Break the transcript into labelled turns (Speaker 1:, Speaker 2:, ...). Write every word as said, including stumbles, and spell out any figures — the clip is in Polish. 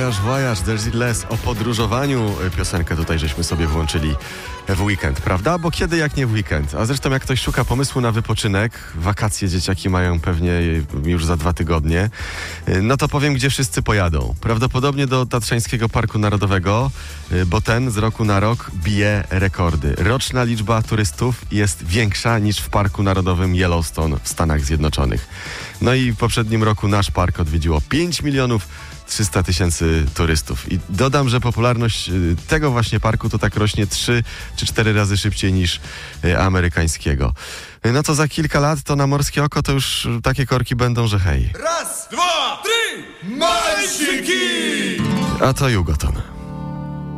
Speaker 1: Voyage, Voyage, There's It Less. O podróżowaniu piosenkę tutaj żeśmy sobie włączyli w weekend, prawda? Bo kiedy jak nie w weekend? A zresztą jak ktoś szuka pomysłu na wypoczynek, wakacje dzieciaki mają pewnie już za dwa tygodnie, no to powiem, gdzie wszyscy pojadą. Prawdopodobnie do Tatrzańskiego Parku Narodowego, bo ten z roku na rok bije rekordy. Roczna liczba turystów jest większa niż w Parku Narodowym Yellowstone w Stanach Zjednoczonych. No i w poprzednim roku nasz park odwiedziło pięć milionów trzysta tysięcy turystów. I dodam, że popularność tego właśnie parku to tak rośnie trzy czy cztery razy szybciej niż amerykańskiego. No to za kilka lat to na morskie oko to już takie korki będą, że hej.
Speaker 2: Raz, dwa, trzy, Malsiki!
Speaker 1: A to Jugoton.